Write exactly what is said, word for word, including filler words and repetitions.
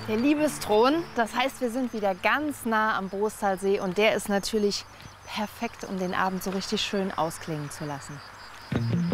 Der Liebesthron, das heißt, wir sind wieder ganz nah am Boostalsee und der ist natürlich perfekt, um den Abend so richtig schön ausklingen zu lassen.